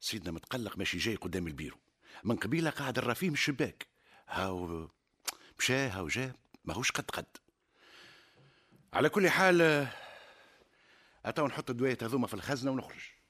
سيدنا متقلق ماشي جاي قدام البيرو، من قبيله قاعد الرافيه من الشباك. هاو مشى هاو جا، ماهوش قد. على كل حال اتو نحط الدوايات هذوما في الخزنه ونخرج.